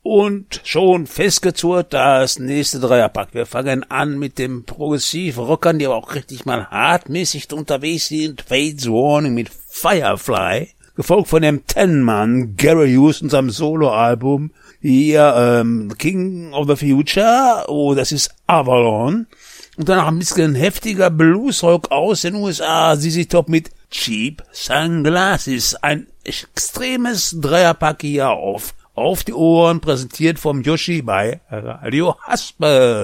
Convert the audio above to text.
Und schon festgezurrt das nächste Dreierpack. Wir fangen an mit dem Progressiv-Rockern, die aber auch richtig mal hartmäßig unterwegs sind. Fates Warning mit Firefly, gefolgt von dem Ten-Mann Gary Hughes, unserem Soloalbum. Hier King of the Future, das ist Avalon. Und danach ein bisschen heftiger Bluesrock aus den USA, ZZ Top mit Cheap Sunglasses. Ein extremes Dreierpack hier auf die Ohren, präsentiert vom Yoshi bei Radio Haspe.